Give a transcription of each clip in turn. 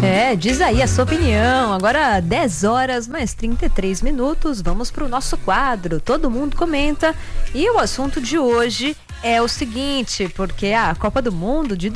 Diz aí a sua opinião. Agora 10 horas mais 33 minutos, vamos para o nosso quadro Todo Mundo Comenta. E o assunto de hoje é o seguinte, porque a Copa do Mundo de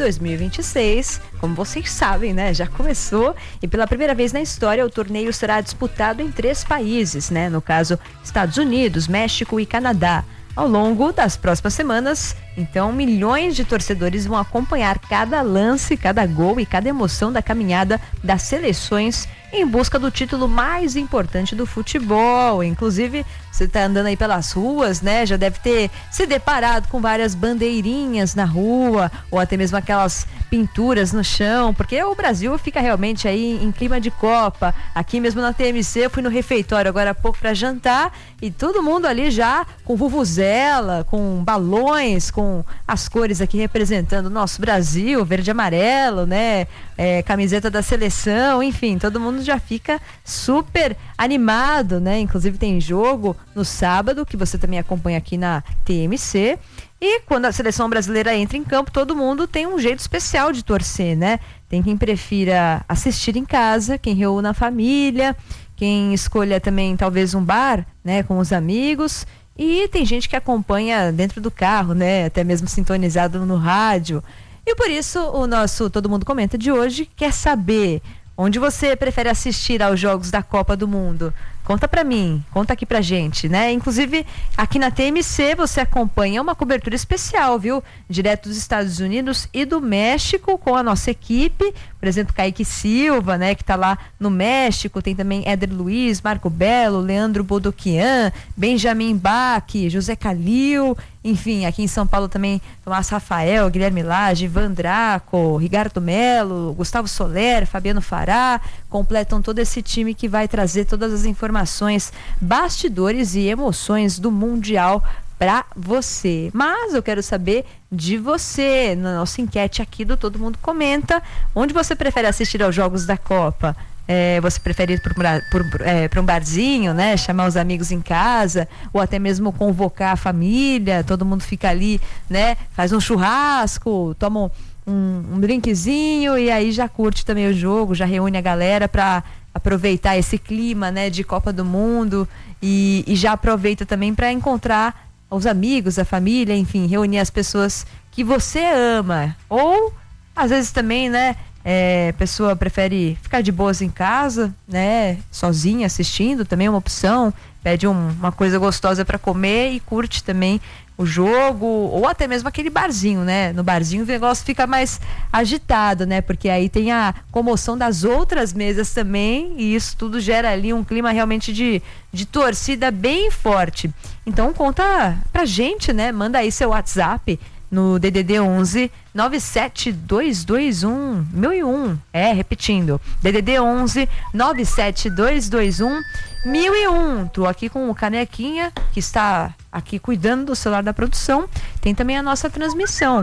2026, como vocês sabem, né, já começou, e pela primeira vez na história o torneio será disputado em 3 países, né, no caso Estados Unidos, México e Canadá. Ao longo das próximas semanas, então, milhões de torcedores vão acompanhar cada lance, cada gol e cada emoção da caminhada das seleções em busca do título mais importante do futebol. Inclusive, você está andando aí pelas ruas, né? Já deve ter se deparado com várias bandeirinhas na rua, ou até mesmo aquelas pinturas no chão, porque o Brasil fica realmente aí em clima de Copa. Aqui mesmo na TMC, eu fui no refeitório agora há pouco para jantar e todo mundo ali já com vuvuzela, com balões, com as cores aqui representando o nosso Brasil, verde e amarelo, né? Camiseta da seleção, enfim, todo mundo já fica super animado, né? Inclusive tem jogo no sábado, que você também acompanha aqui na TMC. E quando a seleção brasileira entra em campo, todo mundo tem um jeito especial de torcer, né? Tem quem prefira assistir em casa, quem reúna a família, quem escolha também talvez um bar, né, com os amigos. E tem gente que acompanha dentro do carro, né? Até mesmo sintonizado no rádio. E por isso o nosso Todo Mundo Comenta de hoje quer saber onde você prefere assistir aos jogos da Copa do Mundo. Conta pra mim, conta aqui pra gente, né? Inclusive, aqui na TMC você acompanha uma cobertura especial, viu? Direto dos Estados Unidos e do México com a nossa equipe. Por exemplo, Kaique Silva, né? Que tá lá no México. Tem também Éder Luiz, Marco Belo, Leandro Bodoquian, Benjamin Bach, José Calil. Enfim, aqui em São Paulo também Tomás Rafael, Guilherme Lage, Ivan Draco, Ricardo Melo, Gustavo Soler, Fabiano Fará. Completam todo esse time que vai trazer todas as informações, bastidores e emoções do Mundial para você. Mas eu quero saber de você, na nossa enquete aqui do Todo Mundo Comenta, onde você prefere assistir aos jogos da Copa? Você prefere ir para um barzinho, né? Chamar os amigos em casa, ou até mesmo convocar a família, todo mundo fica ali, né? Faz um churrasco, toma um drinkzinho e aí já curte também o jogo, já reúne a galera para aproveitar esse clima, né, de Copa do Mundo e já aproveita também para encontrar os amigos, a família, enfim, reunir as pessoas que você ama. Ou às vezes também, né, pessoa prefere ficar de boas em casa, né, sozinha assistindo, também é uma opção, pede uma coisa gostosa para comer e curte também o jogo, ou até mesmo aquele barzinho, né? No barzinho o negócio fica mais agitado, né? Porque aí tem a comoção das outras mesas também, e isso tudo gera ali um clima realmente de torcida bem forte. Então conta pra gente, né? Manda aí seu WhatsApp no DDD 11 97221 1001. Repetindo, DDD 11 97221 1001. Tô aqui com o Canequinha, que está aqui cuidando do celular da produção. Tem também a nossa transmissão,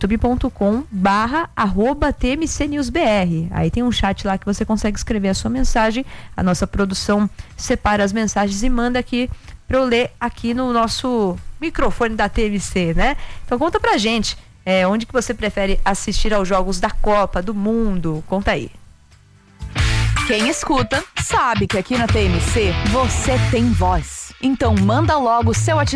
youtube.com/TMCNewsBR. Aí tem um chat lá que você consegue escrever a sua mensagem. A nossa produção separa as mensagens e manda aqui para eu ler aqui no nosso microfone da TMC, né? Então conta pra gente, onde que você prefere assistir aos jogos da Copa do Mundo? Conta aí. Quem escuta sabe que aqui na TMC você tem voz. Então manda logo o seu WhatsApp